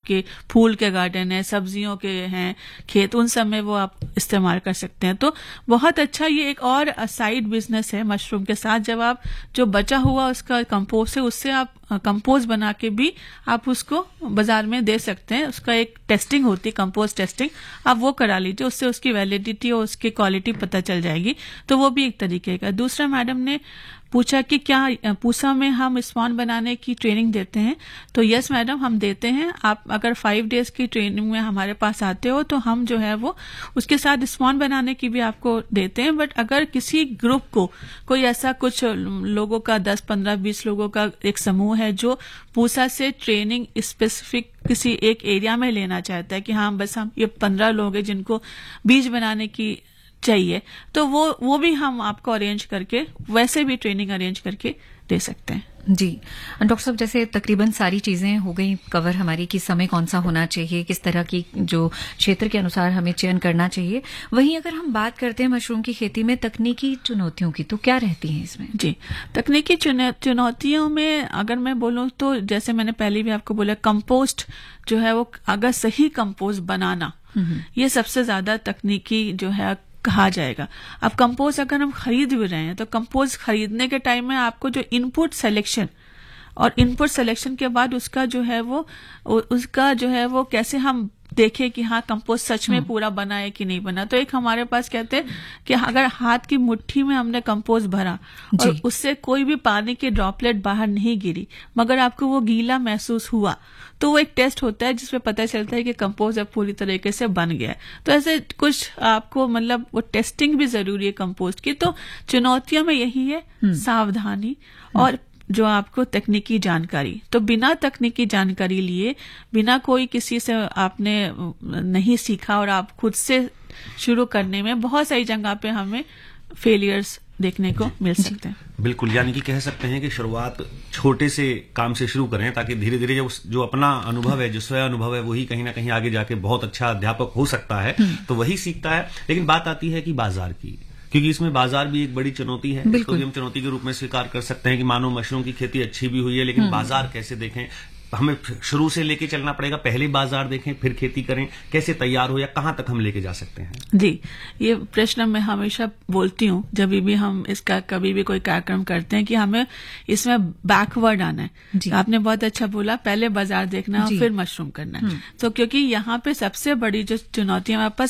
आपके फूल के गार्डन है, सब्जियों के हैं खेत, उन सब में वो आप इस्तेमाल कर सकते हैं। तो बहुत अच्छा ये एक और साइड बिजनेस है मशरूम के साथ। जब आप जो बचा हुआ उसका कंपोस्ट है उससे आप कंपोस्ट बना के भी आप उसको बाजार में दे सकते हैं। उसका एक टेस्टिंग होती है, कंपोस्ट टेस्टिंग, आप वो करा लीजिए, उससे उसकी वैलिडिटी और उसकी क्वालिटी पता चल जाएगी। तो वो भी एक तरीके का। दूसरा मैडम ने पूछा कि क्या पूसा में हम स्पॉन बनाने की ट्रेनिंग देते हैं। तो यस मैडम, हम देते हैं। आप अगर 5 डेज की ट्रेनिंग में हमारे पास आते हो तो हम जो है वो उसके साथ स्पॉन बनाने की भी आपको देते हैं। बट अगर किसी ग्रुप को कोई ऐसा कुछ लोगों का 10, 15, 20 लोगों का एक समूह है जो पूसा से ट्रेनिंग स्पेसिफिक किसी एक एरिया में लेना चाहता है कि हाँ बस हम ये 15 लोग हैं जिनको बीज बनाने की चाहिए, तो वो भी हम आपको अरेंज करके वैसे भी ट्रेनिंग अरेंज करके दे सकते हैं। जी डॉक्टर साहब, जैसे तकरीबन सारी चीजें हो गई कवर हमारी कि समय कौन सा होना चाहिए, किस तरह की जो क्षेत्र के अनुसार हमें चयन करना चाहिए। वहीं अगर हम बात करते हैं मशरूम की खेती में तकनीकी चुनौतियों की, तो क्या रहती हैं इसमें? जी, तकनीकी चुनौतियों में अगर मैं बोलूं तो जैसे मैंने पहले भी आपको बोला, कंपोस्ट जो है वो अगर सही कंपोस्ट बनाना, ये सबसे ज्यादा तकनीकी जो है कहा जाएगा। अब कंपोस्ट अगर हम खरीद भी रहे हैं तो कंपोस्ट खरीदने के टाइम में आपको जो इनपुट सिलेक्शन और इनपुट सिलेक्शन के बाद उसका जो है वो कैसे हम देखें कि हाँ कंपोस्ट सच में पूरा बना है कि नहीं बना। तो एक हमारे पास कहते हैं कि अगर हाथ की मुट्ठी में हमने कंपोस्ट भरा और उससे कोई भी पानी की ड्रॉपलेट बाहर नहीं गिरी मगर आपको वो गीला महसूस हुआ, तो वो एक टेस्ट होता है जिसमें पता चलता है कि कंपोस्ट अब पूरी तरीके से बन गया है। तो ऐसे कुछ आपको मतलब वो टेस्टिंग भी जरूरी है कंपोस्ट की। तो चुनौतियों में यही है, सावधानी और जो आपको तकनीकी जानकारी। तो बिना तकनीकी जानकारी लिए, बिना कोई किसी से आपने नहीं सीखा और आप खुद से शुरू करने में बहुत सारी जगह पे हमें फेलियर्स देखने को मिल सकते हैं। बिल्कुल, यानी कि कह सकते हैं कि शुरुआत छोटे से काम से शुरू करें ताकि धीरे धीरे जो अपना अनुभव है, जो स्वयं अनुभव है, वही कहीं ना कहीं आगे जाके बहुत अच्छा अध्यापक हो सकता है, तो वही सीखता है। लेकिन बात आती है कि बाजार की, क्योंकि इसमें बाजार भी एक बड़ी चुनौती है। इसको भी हम चुनौती के रूप में स्वीकार कर सकते हैं कि मानो मशरूम की खेती अच्छी भी हुई है लेकिन बाजार कैसे देखें। हमें शुरू से लेके चलना पड़ेगा, पहले बाजार देखें फिर खेती करें, कैसे तैयार हो या कहां तक हम लेके जा सकते हैं? जी, ये प्रश्न मैं हमेशा बोलती हूँ जब भी हम इसका कभी भी कोई कार्यक्रम करते हैं कि हमें इसमें बैकवर्ड आना है। आपने बहुत अच्छा बोला, पहले बाजार देखना और फिर मशरूम करना है। तो क्योंकि यहाँ पे सबसे बड़ी जो चुनौती हमारे पास